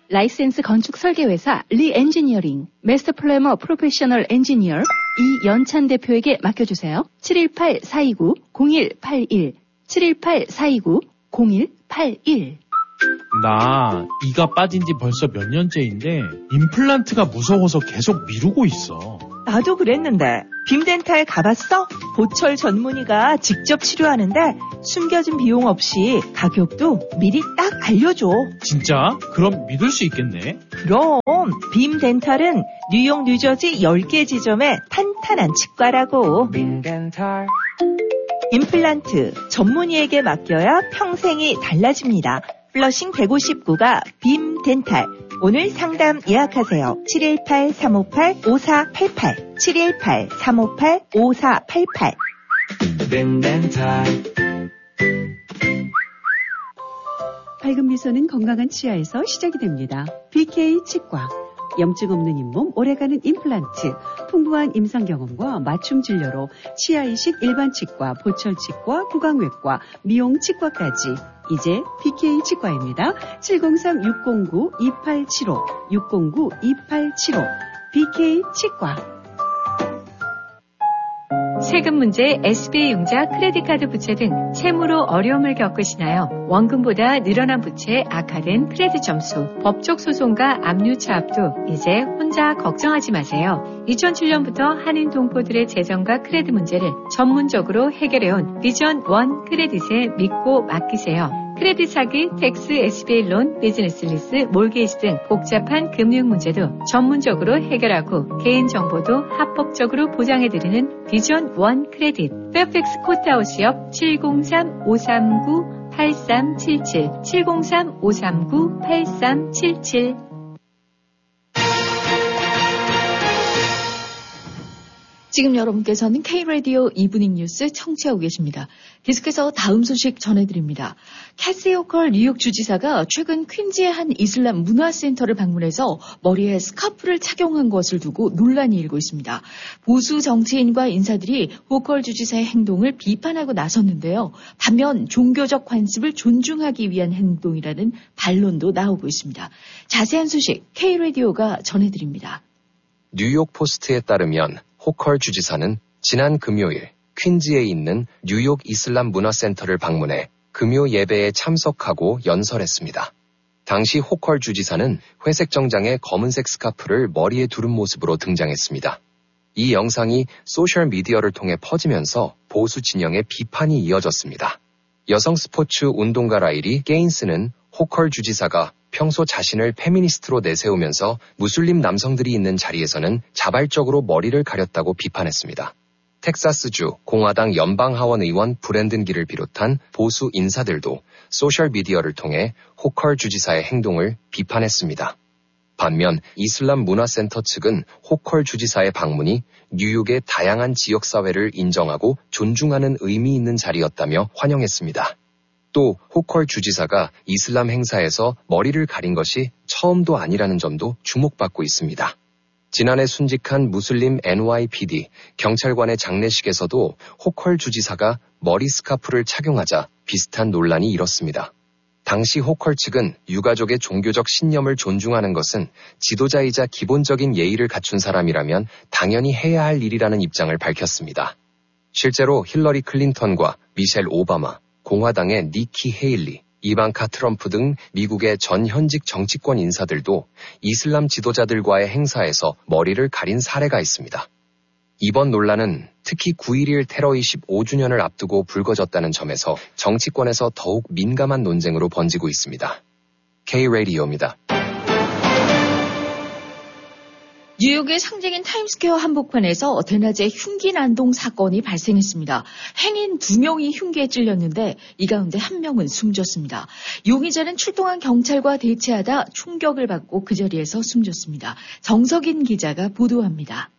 라이센스 건축 설계회사 리엔지니어링, 마스터 플래머 프로페셔널 엔지니어 이연찬 대표에게 맡겨주세요. 718-429-0181 718-429-0181 나 이가 빠진 지 벌써 몇 년째인데 임플란트가 무서워서 계속 미루고 있어. 나도 그랬는데 빔덴탈 가봤어? 보철 전문의가 직접 치료하는데 숨겨진 비용 없이 가격도 미리 딱 알려줘. 진짜? 그럼 믿을 수 있겠네. 그럼 빔덴탈은 뉴욕, 뉴저지 10개 지점의 탄탄한 치과라고. 빔덴탈 임플란트 전문의에게 맡겨야 평생이 달라집니다. 플러싱 159가 빔덴탈. 오늘 상담 예약하세요. 718-358-5488 718-358-5488 빔덴탈. 밝은 미소는 건강한 치아에서 시작이 됩니다. BK 치과. 염증 없는 잇몸, 오래가는 임플란트, 풍부한 임상 경험과 맞춤 진료로 치아 이식 일반 치과, 보철 치과, 구강외과, 미용 치과까지 이제 BK 치과입니다. 703-609-2875 609-2875 BK 치과. 세금 문제, SBA 융자, 크레딧카드 부채 등 채무로 어려움을 겪으시나요? 원금보다 늘어난 부채, 악화된 크레딧 점수, 법적 소송과 압류 차압도 이제 혼자 걱정하지 마세요. 2007년부터 한인 동포들의 재정과 크레딧 문제를 전문적으로 해결해온 비전 원 크레딧에 믿고 맡기세요. 크레딧 사기, 텍스, SBA 론, 비즈니스 리스, 몰게이지 등 복잡한 금융 문제도 전문적으로 해결하고 개인정보도 합법적으로 보장해드리는 비전 원 크레딧. 페어팩스 코트하우스 옆 703-539-8377 703-539-8377. 지금 여러분께서는 K-라디오 이브닝 뉴스 청취하고 계십니다. 계속해서 다음 소식 전해드립니다. 캐시 호컬 뉴욕 주지사가 최근 퀸즈의 한 이슬람 문화센터를 방문해서 머리에 스카프를 착용한 것을 두고 논란이 일고 있습니다. 보수 정치인과 인사들이 호컬 주지사의 행동을 비판하고 나섰는데요. 반면 종교적 관습을 존중하기 위한 행동이라는 반론도 나오고 있습니다. 자세한 소식 K-라디오가 전해드립니다. 뉴욕 포스트에 따르면 호컬 주지사는 지난 금요일 퀸즈에 있는 뉴욕 이슬람 문화센터를 방문해 금요 예배에 참석하고 연설했습니다. 당시 호컬 주지사는 회색 정장에 검은색 스카프를 머리에 두른 모습으로 등장했습니다. 이 영상이 소셜미디어를 통해 퍼지면서 보수 진영의 비판이 이어졌습니다. 여성 스포츠 운동가 라이리 게인스는 호컬 주지사가 평소 자신을 페미니스트로 내세우면서 무슬림 남성들이 있는 자리에서는 자발적으로 머리를 가렸다고 비판했습니다. 텍사스주 공화당 연방하원 의원 브랜든 기를 비롯한 보수 인사들도 소셜미디어를 통해 호컬 주지사의 행동을 비판했습니다. 반면 이슬람 문화센터 측은 호컬 주지사의 방문이 뉴욕의 다양한 지역사회를 인정하고 존중하는 의미 있는 자리였다며 환영했습니다. 또 호컬 주지사가 이슬람 행사에서 머리를 가린 것이 처음도 아니라는 점도 주목받고 있습니다. 지난해 순직한 무슬림 NYPD 경찰관의 장례식에서도 호컬 주지사가 머리 스카프를 착용하자 비슷한 논란이 일었습니다. 당시 호컬 측은 유가족의 종교적 신념을 존중하는 것은 지도자이자 기본적인 예의를 갖춘 사람이라면 당연히 해야 할 일이라는 입장을 밝혔습니다. 실제로 힐러리 클린턴과 미셸 오바마, 공화당의 니키 헤일리, 이방카 트럼프 등 미국의 전 현직 정치권 인사들도 이슬람 지도자들과의 행사에서 머리를 가린 사례가 있습니다. 이번 논란은 특히 9.11 테러 25주년을 앞두고 불거졌다는 점에서 정치권에서 더욱 민감한 논쟁으로 번지고 있습니다. K-라디오입니다. 뉴욕의 상징인 타임스퀘어 한복판에서 대낮에 흉기 난동 사건이 발생했습니다. 행인 2명이 흉기에 찔렸는데 이 가운데 1명은 숨졌습니다. 용의자는 출동한 경찰과 대치하다 총격을 받고 그 자리에서 숨졌습니다. 정석인 기자가 보도합니다.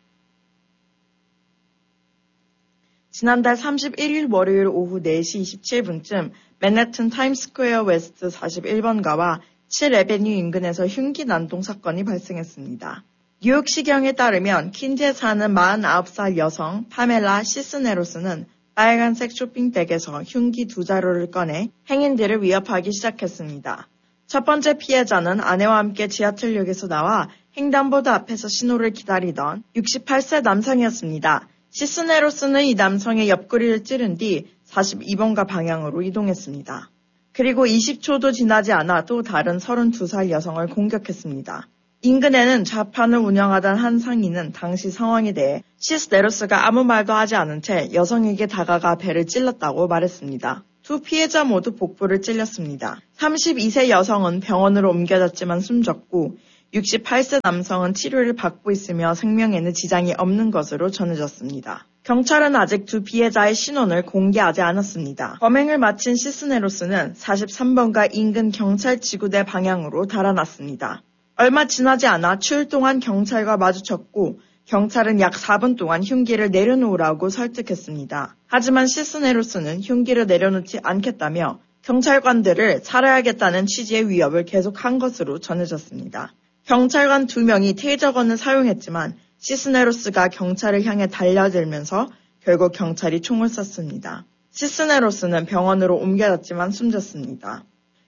지난달 31일 월요일 오후 4시 27분쯤 맨해튼 타임스퀘어 웨스트 41번가와 7에베뉴 인근에서 흉기 난동 사건이 발생했습니다. 뉴욕시경에 따르면 퀸즈에 사는 49살 여성 파멜라 시스네로스는 빨간색 쇼핑백에서 흉기 2자루를 꺼내 행인들을 위협하기 시작했습니다. 첫 번째 피해자는 아내와 함께 지하철역에서 나와 횡단보도 앞에서 신호를 기다리던 68세 남성이었습니다. 시스네로스는 이 남성의 옆구리를 찌른 뒤 42번가 방향으로 이동했습니다. 그리고 20초도 지나지 않아 또 다른 32살 여성을 공격했습니다. 인근에는 좌판을 운영하던 한 상인은 당시 상황에 대해 시스네로스가 아무 말도 하지 않은 채 여성에게 다가가 배를 찔렀다고 말했습니다. 두 피해자 모두 복부를 찔렸습니다. 32세 여성은 병원으로 옮겨졌지만 숨졌고 68세 남성은 치료를 받고 있으며 생명에는 지장이 없는 것으로 전해졌습니다. 경찰은 아직 두 피해자의 신원을 공개하지 않았습니다. 범행을 마친 시스네로스는 43번가 인근 경찰 지구대 방향으로 달아났습니다. 얼마 지나지 않아 출동한 경찰과 마주쳤고 경찰은 약 4분 동안 흉기를 내려놓으라고 설득했습니다. 하지만 시스네로스는 흉기를 내려놓지 않겠다며 경찰관들을 살해하겠다는 취지의 위협을 계속한 것으로 전해졌습니다. 경찰관 2명이 테이저건을 사용했지만 시스네로스가 경찰을 향해 달려들면서 결국 경찰이 총을 쐈습니다. 시스네로스는 병원으로 옮겨졌지만 숨졌습니다.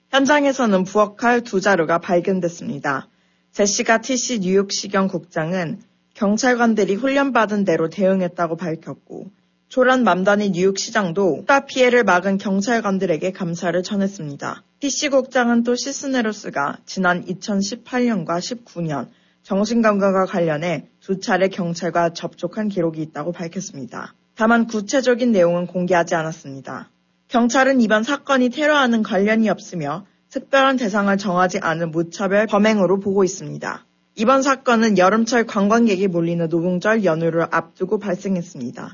현장에서는 부엌칼 2자루가 발견됐습니다. 제시카 티시 뉴욕시경 국장은 경찰관들이 훈련받은 대로 대응했다고 밝혔고 조란 맘다니 뉴욕시장도 추가 피해를 막은 경찰관들에게 감사를 전했습니다. 티시 국장은 또 시스네로스가 지난 2018년과 19년 정신건강과 관련해 2차례 경찰과 접촉한 기록이 있다고 밝혔습니다. 다만 구체적인 내용은 공개하지 않았습니다. 경찰은 이번 사건이 테러와는 관련이 없으며 특별한 대상을 정하지 않은 무차별 범행으로 보고 있습니다. 이번 사건은 여름철 관광객이 몰리는 노동절 연휴를 앞두고 발생했습니다.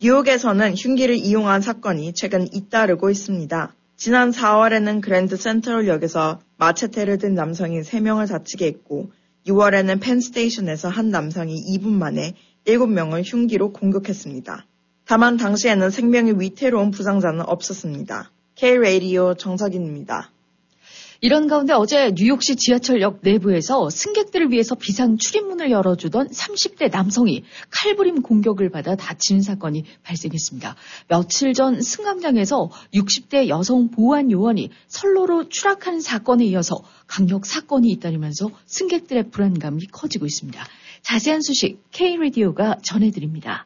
뉴욕에서는 흉기를 이용한 사건이 최근 잇따르고 있습니다. 지난 4월에는 그랜드 센트럴역에서 마체테를 든 남성이 3명을 다치게 했고 6월에는 펜스테이션에서 한 남성이 2분 만에 7명을 흉기로 공격했습니다. 다만 당시에는 생명이 위태로운 부상자는 없었습니다. K-라디오 정석인입니다. 이런 가운데 어제 뉴욕시 지하철역 내부에서 승객들을 위해서 비상 출입문을 열어주던 30대 남성이 칼부림 공격을 받아 다치는 사건이 발생했습니다. 며칠 전 승강장에서 60대 여성 보안 요원이 선로로 추락한 사건에 이어서 강력 사건이 잇따르면서 승객들의 불안감이 커지고 있습니다. 자세한 소식 K-라디오가 전해드립니다.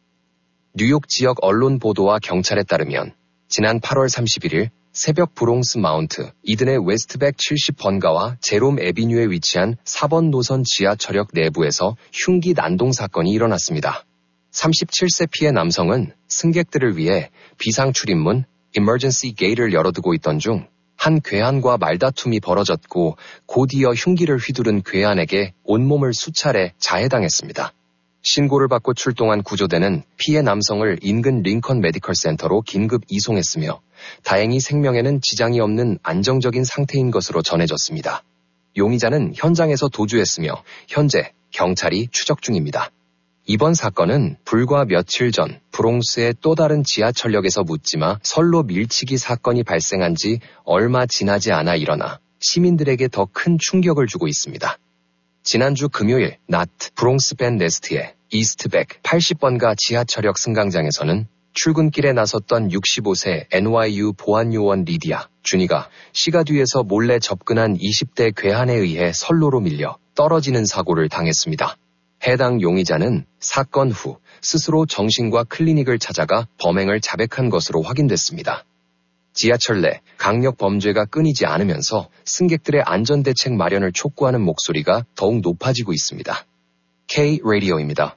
뉴욕 지역 언론 보도와 경찰에 따르면 지난 8월 31일 새벽 브롱스 마운트 이든의 웨스트백 70번가와 제롬 애비뉴에 위치한 4번 노선 지하철역 내부에서 흉기 난동 사건이 일어났습니다. 37세 피해 남성은 승객들을 위해 비상 출입문 Emergency Gate를 열어두고 있던 중 한 괴한과 말다툼이 벌어졌고 곧이어 흉기를 휘두른 괴한에게 온몸을 수차례 자해당했습니다. 신고를 받고 출동한 구조대는 피해 남성을 인근 링컨 메디컬 센터로 긴급 이송했으며 다행히 생명에는 지장이 없는 안정적인 상태인 것으로 전해졌습니다. 용의자는 현장에서 도주했으며 현재 경찰이 추적 중입니다. 이번 사건은 불과 며칠 전 브롱스의 또 다른 지하철역에서 묻지마 선로 밀치기 사건이 발생한 지 얼마 지나지 않아 일어나 시민들에게 더 큰 충격을 주고 있습니다. 지난주 금요일 낮 브롱스 벤 네스트의 이스트백 80번가 지하철역 승강장에서는 출근길에 나섰던 65세 NYU 보안요원 리디아 주니가 시가 뒤에서 몰래 접근한 20대 괴한에 의해 선로로 밀려 떨어지는 사고를 당했습니다. 해당 용의자는 사건 후 스스로 정신과 클리닉을 찾아가 범행을 자백한 것으로 확인됐습니다. 지하철 내 강력 범죄가 끊이지 않으면서 승객들의 안전대책 마련을 촉구하는 목소리가 더욱 높아지고 있습니다. K-라디오입니다.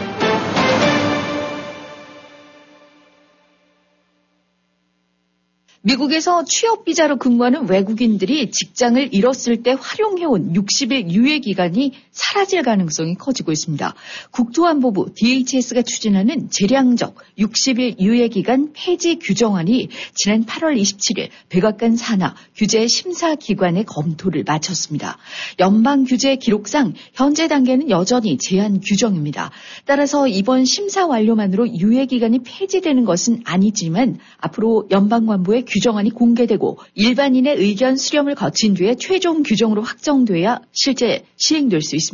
미국에서 취업비자로 근무하는 외국인들이 직장을 잃었을 때 활용해온 60일 유예기간이 사라질 가능성이 커지고 있습니다. 국토안보부 DHS가 추진하는 재량적 60일 유예기간 폐지 규정안이 지난 8월 27일 백악관 산하 규제 심사기관의 검토를 마쳤습니다. 연방규제 기록상 현재 단계는 여전히 제한 규정입니다. 따라서 이번 심사 완료만으로 유예기간이 폐지되는 것은 아니지만 앞으로 연방관부의 규정안이 공개되고 일반인의 의견 수렴을 거친 뒤에 최종 규정으로 확정돼야 실제 시행될 수 있습니다.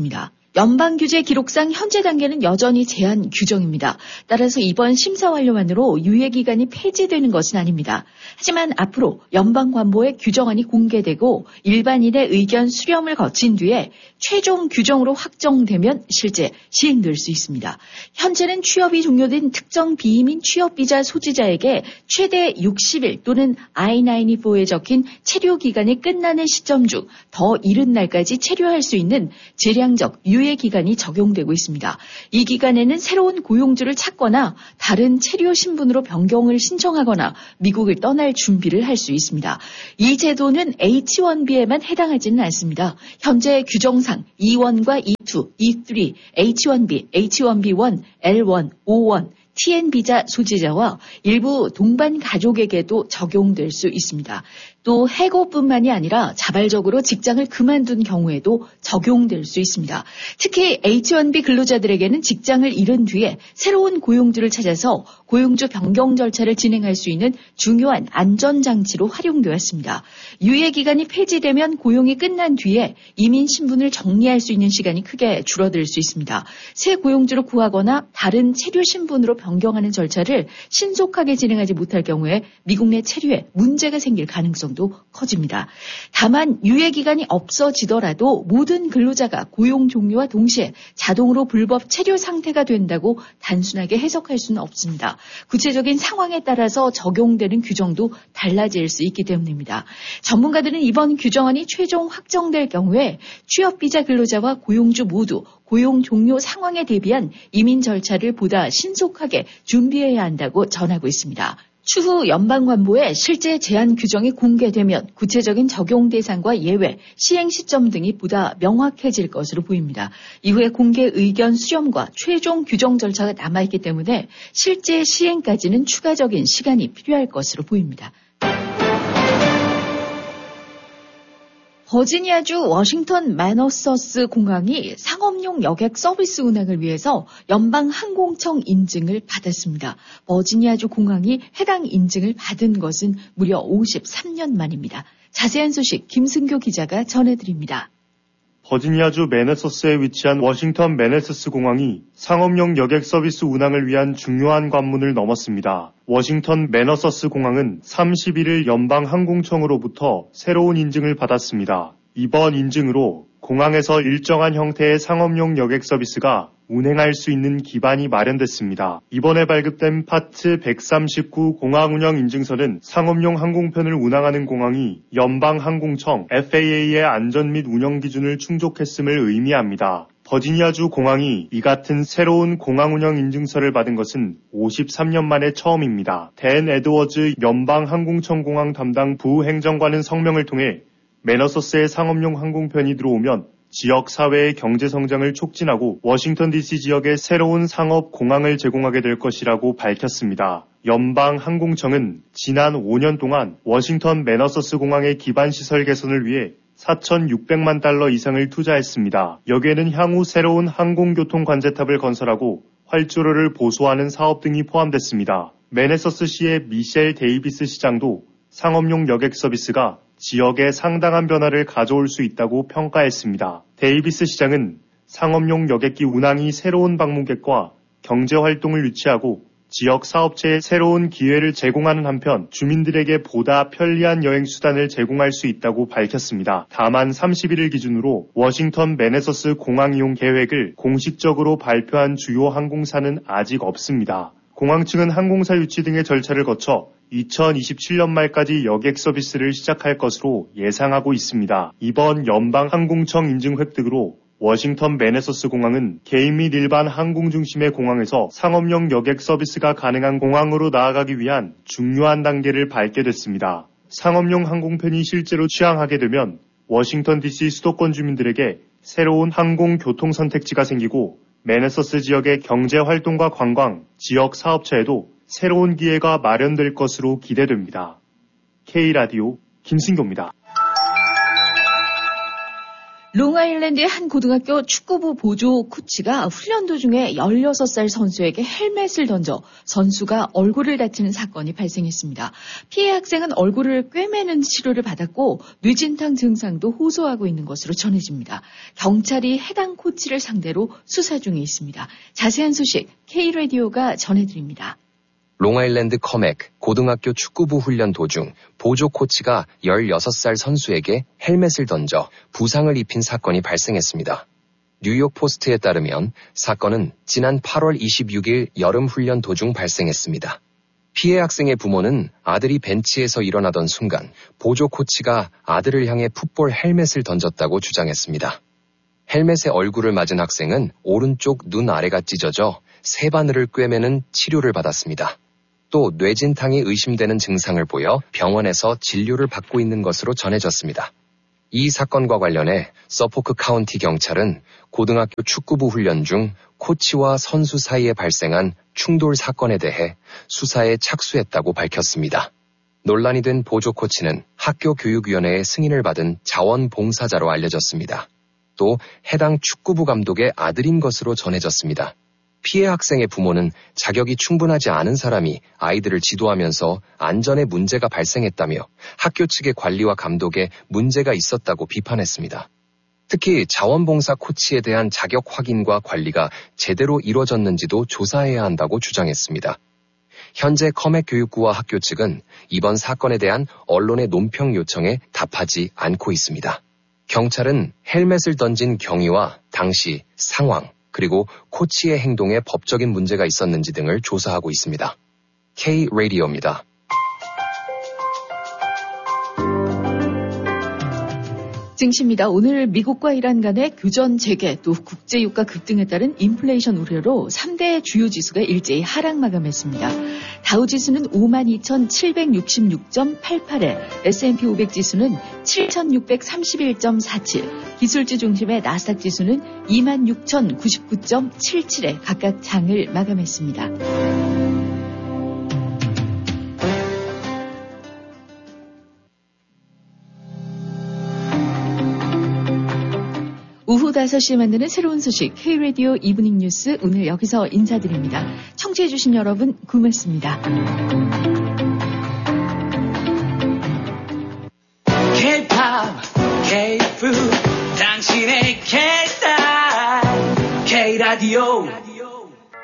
연방규제 기록상 현재 단계는 여전히 제한 규정입니다. 따라서 이번 심사 완료만으로 유예기간이 폐지되는 것은 아닙니다. 하지만 앞으로 연방관보의 규정안이 공개되고 일반인의 의견 수렴을 거친 뒤에 최종 규정으로 확정되면 실제 시행될 수 있습니다. 현재는 취업이 종료된 특정 비이민 취업비자 소지자에게 최대 60일 또는 I-94에 적힌 체류 기간이 끝나는 시점 중 더 이른 날까지 체류할 수 있는 재량적 유예 기간이 적용되고 있습니다. 이 기간에는 새로운 고용주를 찾거나 다른 체류 신분으로 변경을 신청하거나 미국을 떠날 준비를 할 수 있습니다. 이 제도는 H-1B에만 해당하지는 않습니다. 현재 규정상 E1과 E2, E3, H-1B, H-1B1, L1, O1, TN 비자 소지자와 일부 동반 가족에게도 적용될 수 있습니다. 또 해고뿐만이 아니라 자발적으로 직장을 그만둔 경우에도 적용될 수 있습니다. 특히 H-1B 근로자들에게는 직장을 잃은 뒤에 새로운 고용주를 찾아서 고용주 변경 절차를 진행할 수 있는 중요한 안전장치로 활용되었습니다. 유예 기간이 폐지되면 고용이 끝난 뒤에 이민 신분을 정리할 수 있는 시간이 크게 줄어들 수 있습니다. 새 고용주를 구하거나 다른 체류 신분으로 변경하는 절차를 신속하게 진행하지 못할 경우에 미국 내 체류에 문제가 생길 가능성도 커집니다. 다만 유예 기간이 없어지더라도 모든 근로자가 고용 종료와 동시에 자동으로 불법 체류 상태가 된다고 단순하게 해석할 수는 없습니다. 구체적인 상황에 따라서 적용되는 규정도 달라질 수 있기 때문입니다. 전문가들은 이번 규정안이 최종 확정될 경우에 취업비자 근로자와 고용주 모두 고용 종료 상황에 대비한 이민 절차를 보다 신속하게 준비해야 한다고 전하고 있습니다. 추후 연방관보에 실제 제한 규정이 공개되면 구체적인 적용 대상과 예외, 시행 시점 등이 보다 명확해질 것으로 보입니다. 이후에 공개 의견 수렴과 최종 규정 절차가 남아있기 때문에 실제 시행까지는 추가적인 시간이 필요할 것으로 보입니다. 버지니아주 워싱턴 매너서스 공항이 상업용 여객 서비스 운항을 위해서 연방항공청 인증을 받았습니다. 버지니아주 공항이 해당 인증을 받은 것은 무려 53년 만입니다. 자세한 소식 김승교 기자가 전해드립니다. 버지니아주 매너서스에 위치한 워싱턴 매너서스 공항이 상업용 여객 서비스 운항을 위한 중요한 관문을 넘었습니다. 워싱턴 매너서스 공항은 31일 연방항공청으로부터 새로운 인증을 받았습니다. 이번 인증으로 공항에서 일정한 형태의 상업용 여객 서비스가 운행할 수 있는 기반이 마련됐습니다. 이번에 발급된 파트 139 공항운영 인증서는 상업용 항공편을 운항하는 공항이 연방항공청 FAA의 안전 및 운영 기준을 충족했음을 의미합니다. 버지니아주 공항이 이 같은 새로운 공항운영 인증서를 받은 것은 53년 만에 처음입니다. 댄 에드워즈 연방항공청 공항 담당 부행정관은 성명을 통해 매너서스의 상업용 항공편이 들어오면 지역 사회의 경제 성장을 촉진하고 워싱턴 DC 지역에 새로운 상업 공항을 제공하게 될 것이라고 밝혔습니다. 연방항공청은 지난 5년 동안 워싱턴 매너서스 공항의 기반 시설 개선을 위해 4,600만 달러 이상을 투자했습니다. 여기에는 향후 새로운 항공교통 관제탑을 건설하고 활주로를 보수하는 사업 등이 포함됐습니다. 매너서스시의 미셸 데이비스 시장도 상업용 여객 서비스가 지역에 상당한 변화를 가져올 수 있다고 평가했습니다. 데이비스 시장은 상업용 여객기 운항이 새로운 방문객과 경제활동을 유치하고 지역 사업체에 새로운 기회를 제공하는 한편 주민들에게 보다 편리한 여행 수단을 제공할 수 있다고 밝혔습니다. 다만 31일 기준으로 워싱턴 매너서스 공항 이용 계획을 공식적으로 발표한 주요 항공사는 아직 없습니다. 공항 측은 항공사 유치 등의 절차를 거쳐 2027년 말까지 여객 서비스를 시작할 것으로 예상하고 있습니다. 이번 연방항공청 인증 획득으로 워싱턴 매너서스 공항은 개인 및 일반 항공 중심의 공항에서 상업용 여객 서비스가 가능한 공항으로 나아가기 위한 중요한 단계를 밟게 됐습니다. 상업용 항공편이 실제로 취항하게 되면 워싱턴 DC 수도권 주민들에게 새로운 항공 교통 선택지가 생기고 매너서스 지역의 경제 활동과 관광, 지역 사업체에도 새로운 기회가 마련될 것으로 기대됩니다. K라디오 김승교입니다. 롱아일랜드의 한 고등학교 축구부 보조 코치가 훈련 도중에 16살 선수에게 헬멧을 던져 선수가 얼굴을 다치는 사건이 발생했습니다. 피해 학생은 얼굴을 꿰매는 치료를 받았고 뇌진탕 증상도 호소하고 있는 것으로 전해집니다. 경찰이 해당 코치를 상대로 수사 중에 있습니다. 자세한 소식 K라디오가 전해드립니다. 롱아일랜드 커맥 고등학교 축구부 훈련 도중 보조 코치가 16살 선수에게 헬멧을 던져 부상을 입힌 사건이 발생했습니다. 뉴욕 포스트에 따르면 사건은 지난 8월 26일 여름 훈련 도중 발생했습니다. 피해 학생의 부모는 아들이 벤치에서 일어나던 순간 보조 코치가 아들을 향해 풋볼 헬멧을 던졌다고 주장했습니다. 헬멧에 얼굴을 맞은 학생은 오른쪽 눈 아래가 찢어져 세 바늘을 꿰매는 치료를 받았습니다. 또 뇌진탕이 의심되는 증상을 보여 병원에서 진료를 받고 있는 것으로 전해졌습니다. 이 사건과 관련해 서포크 카운티 경찰은 고등학교 축구부 훈련 중 코치와 선수 사이에 발생한 충돌 사건에 대해 수사에 착수했다고 밝혔습니다. 논란이 된 보조 코치는 학교 교육위원회의 승인을 받은 자원봉사자로 알려졌습니다. 또 해당 축구부 감독의 아들인 것으로 전해졌습니다. 피해 학생의 부모는 자격이 충분하지 않은 사람이 아이들을 지도하면서 안전에 문제가 발생했다며 학교 측의 관리와 감독에 문제가 있었다고 비판했습니다. 특히 자원봉사 코치에 대한 자격 확인과 관리가 제대로 이루어졌는지도 조사해야 한다고 주장했습니다. 현재 커맥 교육부와 학교 측은 이번 사건에 대한 언론의 논평 요청에 답하지 않고 있습니다. 경찰은 헬멧을 던진 경위와 당시 상황, 그리고 코치의 행동에 법적인 문제가 있었는지 등을 조사하고 있습니다. K-라디오입니다. 증시입니다. 오늘 미국과 이란 간의 교전 재개 또 국제유가 급등에 따른 인플레이션 우려로 3대 주요 지수가 일제히 하락 마감했습니다. 다우지수는 52,766.88에 S&P 500 지수는 7,631.47, 기술주 중심의 나스닥 지수는 26,099.77에 각각 장을 마감했습니다. 오후 5시에 만드는 새로운 소식 K라디오 이브닝 뉴스 오늘 여기서 인사드립니다. 청취해주신 여러분 고맙습니다. K-POP, K-FOOD, 당신의 K-STYLE, K-라디오